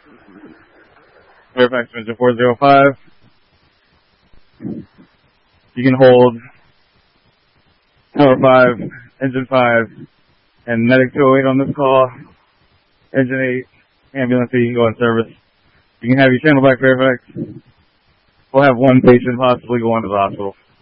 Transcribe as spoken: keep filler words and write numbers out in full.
Fairfax Engine four oh five. You can hold Tower five, Engine five, and Medic two oh eight on this call. Engine eight, ambulance eight, you can go in service. You can have your channel back, Fairfax. We'll have one patient possibly go on to the hospital.